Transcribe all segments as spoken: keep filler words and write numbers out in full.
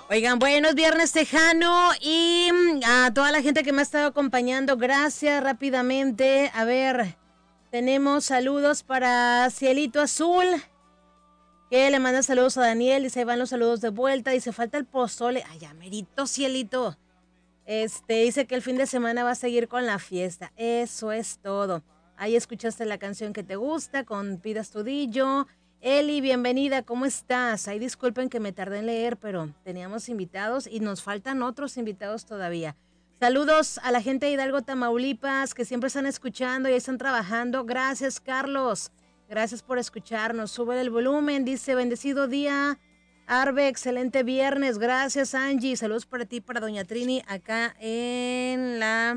Oigan, buenos viernes tejano y a toda la gente que me ha estado acompañando, gracias rápidamente. A ver, tenemos saludos para Cielito Azul, que le manda saludos a Daniel, dice, van los saludos de vuelta, dice, falta el pozole. Ay, ya merito, Cielito. Este, dice que el fin de semana va a seguir con la fiesta, eso es todo. Ahí escuchaste la canción que te gusta con Pidas Tudillo. Eli, bienvenida, ¿cómo estás? Ay, disculpen que me tardé en leer, pero teníamos invitados y nos faltan otros invitados todavía. Saludos a la gente de Hidalgo, Tamaulipas, que siempre están escuchando y están trabajando. Gracias, Carlos. Gracias por escucharnos. Sube el volumen, dice, bendecido día. Arbe, excelente viernes. Gracias, Angie. Saludos para ti, para Doña Trini, acá en la,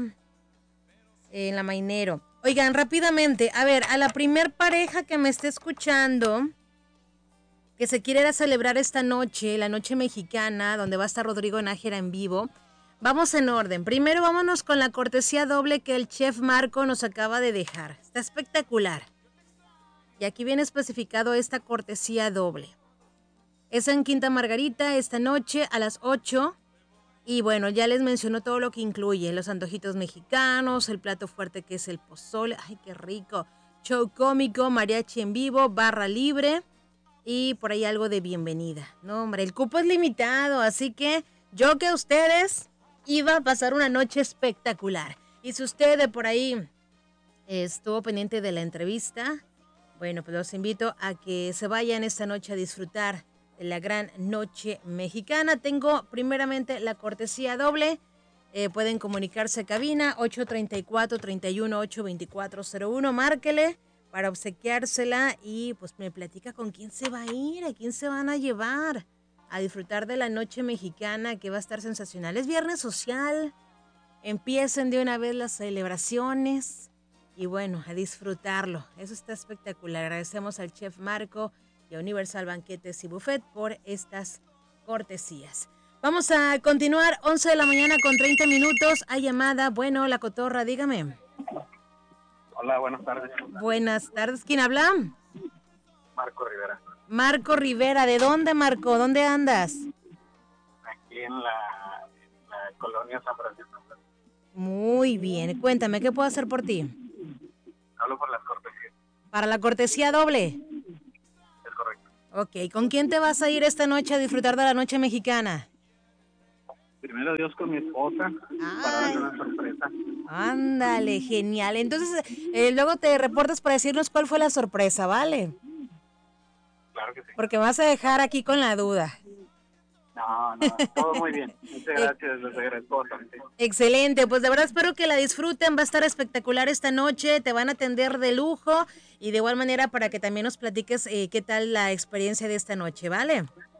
en la Mainero. Oigan, rápidamente, a ver, a la primer pareja que me esté escuchando, que se quiere ir a celebrar esta noche, la noche mexicana, donde va a estar Rodrigo Nájera en vivo, vamos en orden. Primero vámonos con la cortesía doble que el chef Marco nos acaba de dejar. Está espectacular. Y aquí viene especificado esta cortesía doble. Es en Quinta Margarita esta noche a las ocho. Y bueno, ya les mencionó todo lo que incluye. Los antojitos mexicanos, el plato fuerte que es el pozole. ¡Ay, qué rico! Show cómico, mariachi en vivo, barra libre y por ahí algo de bienvenida. No, hombre, el cupo es limitado, así que yo que ustedes iba a pasar una noche espectacular. Y si usted de por ahí estuvo pendiente de la entrevista, bueno, pues los invito a que se vayan esta noche a disfrutar de la gran noche mexicana. Tengo primeramente la cortesía doble. Eh, pueden comunicarse a cabina ocho treinta y cuatro, treinta y uno, ocho veinticuatro cero uno. Márquele para obsequiársela y pues me platica con quién se va a ir, a quién se van a llevar a disfrutar de la noche mexicana que va a estar sensacional. Es viernes social. Empiecen de una vez las celebraciones y bueno, a disfrutarlo. Eso está espectacular. Agradecemos al chef Marco y a Universal Banquetes y Buffet por estas cortesías. Vamos a continuar, once de la mañana con treinta minutos. Hay llamada. Bueno, la cotorra, dígame. Hola, buenas tardes. Buenas tardes. ¿Quién habla? Marco Rivera. Marco Rivera. ¿De dónde, Marco? ¿Dónde andas? Aquí en la, en la colonia San Francisco. Muy bien. Cuéntame, ¿qué puedo hacer por ti? Hablo por las cortesías. ¿Para la cortesía doble? Es correcto. Ok, ¿con quién te vas a ir esta noche a disfrutar de la noche mexicana? Primero Dios con mi esposa. Ay. Para darle una sorpresa. Ándale, genial. Entonces, eh, luego te reportas para decirnos cuál fue la sorpresa, ¿vale? Claro que sí. Porque me vas a dejar aquí con la duda. No, no, todo muy bien. Muchas gracias, les agradezco bastante. Excelente, pues de verdad espero que la disfruten, va a estar espectacular esta noche, te van a atender de lujo y de igual manera para que también nos platiques eh, qué tal la experiencia de esta noche, ¿vale?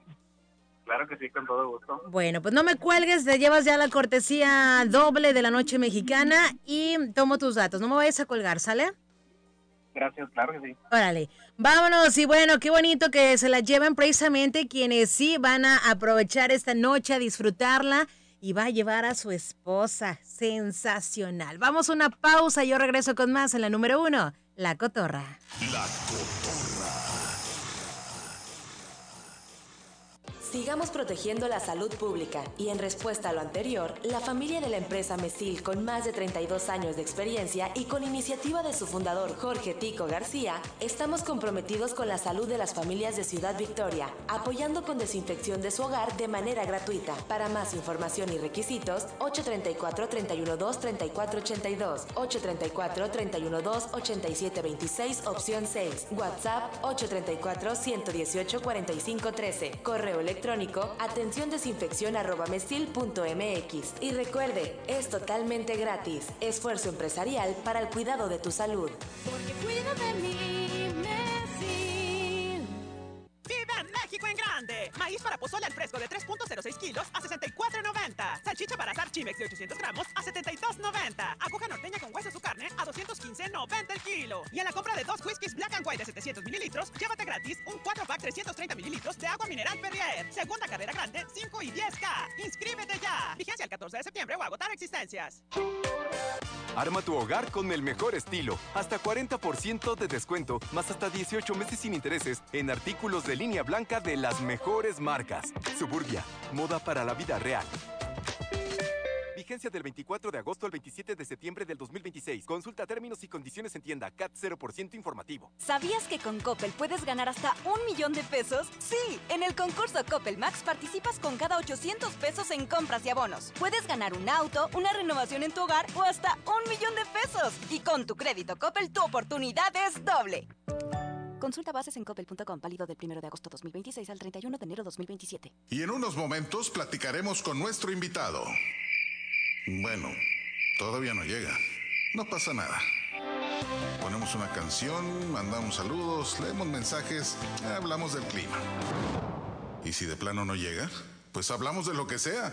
Claro que sí, con todo gusto. Bueno, pues no me cuelgues, te llevas ya la cortesía doble de la noche mexicana y tomo tus datos, no me vayas a colgar, ¿sale? Gracias, claro que sí. Órale, vámonos y bueno, qué bonito que se la lleven precisamente quienes sí van a aprovechar esta noche a disfrutarla y va a llevar a su esposa, sensacional. Vamos a una pausa, yo regreso con más en la número uno, La Cotorra. La Cotorra. Sigamos protegiendo la salud pública y en respuesta a lo anterior, la familia de la empresa Mesil, con más de treinta y dos años de experiencia y con iniciativa de su fundador Jorge Tico García, estamos comprometidos con la salud de las familias de Ciudad Victoria, apoyando con desinfección de su hogar de manera gratuita. Para más información y requisitos, ocho treinta y cuatro, treinta y uno dos, treinta y cuatro ochenta y dos, ocho treinta y cuatro, treinta y uno dos, ochenta y siete veintiséis, opción seis, WhatsApp ocho treinta y cuatro, ciento dieciocho, cuarenta y cinco trece, correo electrónico atención desinfección arroba mesil punto mx. Y recuerde, es totalmente gratis. Esfuerzo empresarial para el cuidado de tu salud. Porque cuida de mí, Mesil. ¡Viva México en grande! Maíz para pozole al fresco de tres punto cero seis kilos a sesenta y cuatro noventa. Salchicha para asar Chimex de ochocientos gramos a setenta y dos noventa. Aguja norteña con hueso su carne a doscientos quince noventa el kilo. Y en la compra de dos whiskies Black and White de setecientos trescientos mililitros, llévate gratis un cuatro pack trescientos treinta mililitros de agua mineral Perrier. Segunda carrera grande, cinco y diez K. ¡Inscríbete ya! Vigencia el catorce de septiembre o agotar existencias. Arma tu hogar con el mejor estilo. Hasta cuarenta por ciento de descuento, más hasta dieciocho meses sin intereses en artículos de línea blanca de las mejores marcas. Suburbia, moda para la vida real. Vigencia del veinticuatro de agosto al veintisiete de septiembre del dos mil veintiséis. Consulta términos y condiciones en tienda. C A T cero por ciento informativo. ¿Sabías que con Coppel puedes ganar hasta un millón de pesos? Sí, en el concurso Coppel Max participas con cada ochocientos pesos en compras y abonos. Puedes ganar un auto, una renovación en tu hogar o hasta un millón de pesos. Y con tu crédito Coppel, tu oportunidad es doble. Consulta bases en coppel punto com, válido del primero de agosto dos mil veintiséis al treinta y uno de enero dos mil veintisiete. Y en unos momentos platicaremos con nuestro invitado. Bueno, todavía no llega. No pasa nada. Ponemos una canción, mandamos saludos, leemos mensajes, hablamos del clima. ¿Y si de plano no llega? Pues hablamos de lo que sea.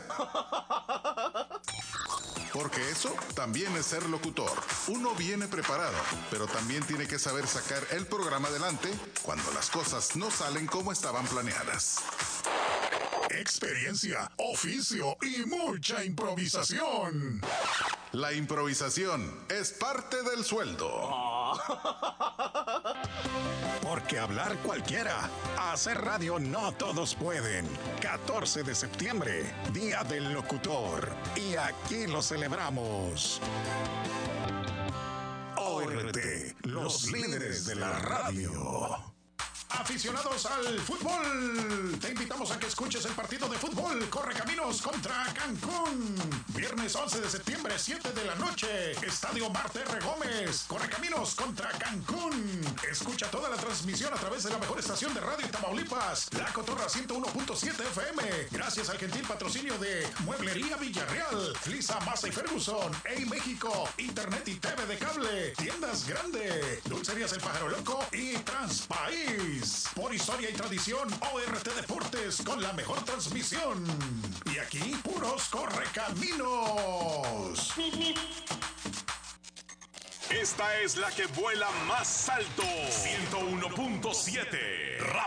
Porque eso también es ser locutor. Uno viene preparado, pero también tiene que saber sacar el programa adelante cuando las cosas no salen como estaban planeadas. Experiencia, oficio y mucha improvisación. La improvisación es parte del sueldo. Porque hablar cualquiera, hacer radio no todos pueden. catorce de septiembre, Día del Locutor. Y aquí lo celebramos. O R T, los líderes de la radio. Aficionados al fútbol, te invitamos a que escuches el partido de fútbol Correcaminos contra Cancún. Viernes once de septiembre, siete de la noche, Estadio Marte R. Gómez. Correcaminos contra Cancún. Escucha toda la transmisión a través de la mejor estación de radio en Tamaulipas, La Cotorra ciento uno punto siete F M. Gracias al gentil patrocinio de Mueblería Villarreal, Flisa Massa y Ferguson, Ey México, Internet y T V de cable, Tiendas Grande, Dulcerías El Pájaro Loco y Transpaís. Por historia y tradición, O R T Deportes con la mejor transmisión. Y aquí, puros correcaminos. Esta es la que vuela más alto. ciento uno punto siete.